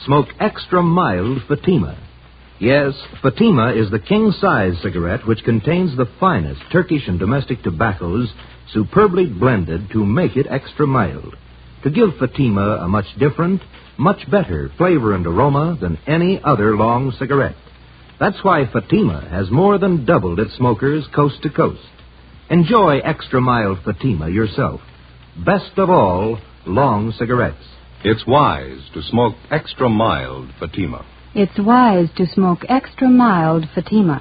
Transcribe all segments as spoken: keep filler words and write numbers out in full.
smoke extra mild Fatima. Yes, Fatima is the king-size cigarette which contains the finest Turkish and domestic tobaccos superbly blended to make it extra mild, to give Fatima a much different, much better flavor and aroma than any other long cigarette. That's why Fatima has more than doubled its smokers coast to coast. Enjoy extra mild Fatima yourself. Best of all, long cigarettes. It's wise to smoke extra mild Fatima. It's wise to smoke extra mild Fatima.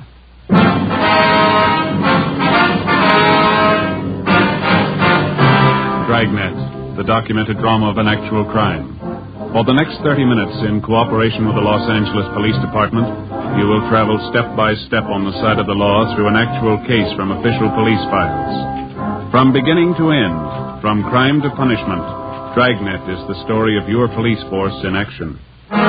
Dragnet, the documented drama of an actual crime. For the next thirty minutes, in cooperation with the Los Angeles Police Department, you will travel step by step on the side of the law through an actual case from official police files. From beginning to end, from crime to punishment, Dragnet is the story of your police force in action.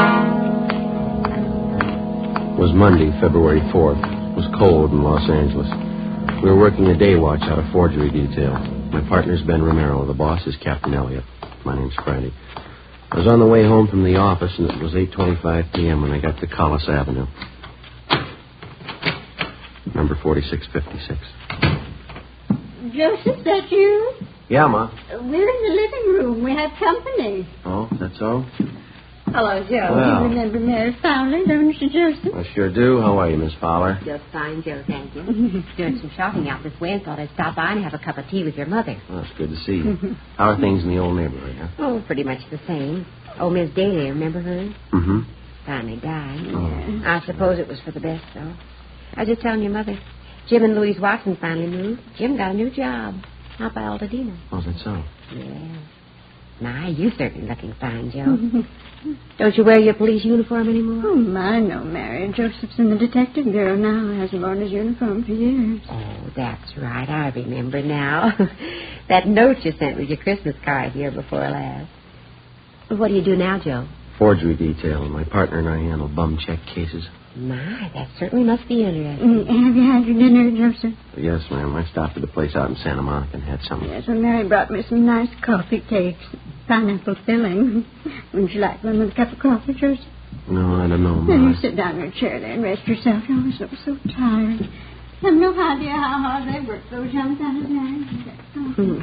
It was Monday, February fourth. It was cold in Los Angeles. We were working a day watch out of forgery detail. My partner's Ben Romero. The boss is Captain Elliott. My name's Friday. I was on the way home from the office, and it was eight twenty-five p.m. when I got to Collis Avenue. Number forty-six fifty-six. Joseph, that you? Yeah, Ma. We're in the living room. We have company. Oh, that's all? Hello, Joe. Well. You remember Mary Fowler, don't you, Joseph? I sure do. How are you, Miss Fowler? Just fine, Joe, thank you. Doing some shopping out this way and thought I'd stop by and have a cup of tea with your mother. Well, it's good to see you. How are things in the old neighborhood, huh? Oh, pretty much the same. Oh, Miss Daly, remember her? Mm-hmm. Finally died. Oh. I suppose it was for the best, though. I was just telling your mother. Jim and Louise Watson finally moved. Jim got a new job out by Altadena. Oh, is that so? Yeah. My, you certainly looking fine, Joe. Don't you wear your police uniform anymore? Oh, my, no, Mary. Joseph's in the detective bureau now. Hasn't worn his uniform for years. Oh, that's right. I remember now. That note you sent with your Christmas card here before last. What do you do now, Joe? Forgery detail. My partner and I handle bum check cases. My, that certainly must be interesting. Mm, have you had your dinner, Joseph? Yes, ma'am. I stopped at a place out in Santa Monica and had something. Yes, well, Mary brought me some nice coffee cakes. Pineapple filling. Wouldn't you like one with a cup of coffee, Joseph? No, I don't know, Ma. Well, you sit down in your chair there and rest yourself. You always look so tired. I have no idea how hard they work, those young fellas, Mary.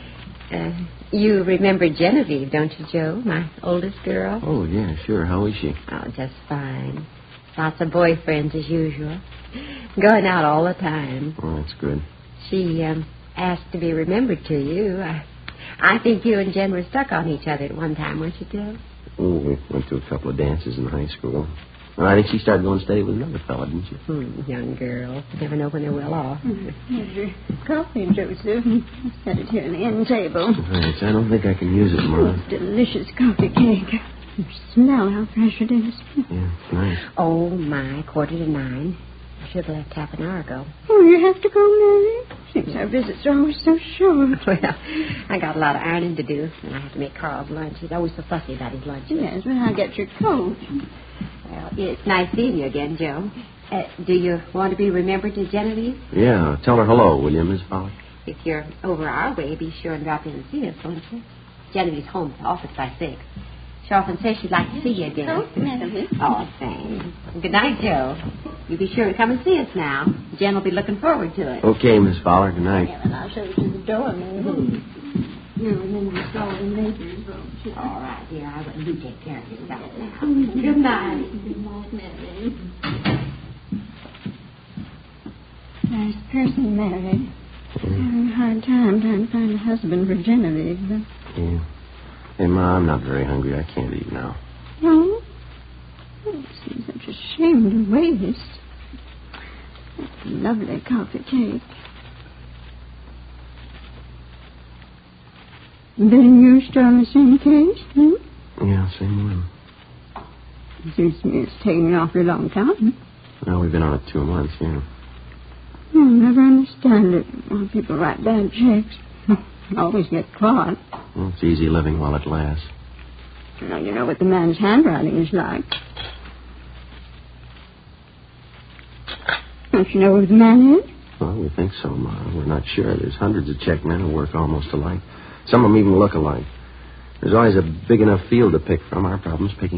Uh, you remember Genevieve, don't you, Joe? My oldest girl? Oh, yeah, sure. How is she? Oh, just fine. Lots of boyfriends, as usual. Going out all the time. Oh, that's good. She um, asked to be remembered to you. I, I think you and Jen were stuck on each other at one time, weren't you, Joe? Oh, we went to a couple of dances in high school. And I think she started going steady with another fella, didn't she? Hmm, young girl. Never know when they're well off. Here's your coffee, Joseph. Set it here on the end table. Thanks. I don't think I can use it, Ma. Oh, delicious coffee cake. You smell how fresh it is. Yeah, it's nice. Oh, my, quarter to nine. I should have left half an hour ago. Oh, you have to go, Mary? Seems our visits are always so short. Well, I got a lot of ironing to do, and I have to make Carl's lunch. He's always so fussy about his lunch. Yes, well, I'll get your coat. Well, it's nice seeing you again, Joe. Uh, do you want to be remembered to Genevieve? Yeah, tell her hello, will you, Miss Fowler? If you're over our way, be sure and drop in and see us, won't you? Genevieve's home at the office by six. She often says she'd like to see you again. Oh, Melanie. Oh, thanks. Good night, Joe. You be sure to come and see us now. Jen will be looking forward to it. Okay, Miss Fowler. Good night. Yeah, well, I'll show you to the door, Mary. You remember the store in Major's room, too. All right, dear. I will. You take care of yourself now. Good night. Good night, Mary. Nice person, Mary. Having a hard time trying to find a husband for Genevieve. But... Yeah. Hey, Ma, I'm not very hungry. I can't eat now. No? Oh, it seems such a shame to waste. That's a lovely coffee cake. Then you still on the same case, hmm? Yeah, same one. Suits me it's taken an awfully long time. Well, we've been on it two months, yeah. I'll never understand it. When people write bad checks, always get caught. Well, it's easy living while it lasts. Now, you know what the man's handwriting is like. Don't you know who the man is? Well, we think so, Ma. We're not sure. There's hundreds of check men who work almost alike. Some of them even look alike. There's always a big enough field to pick from. Our problem's picking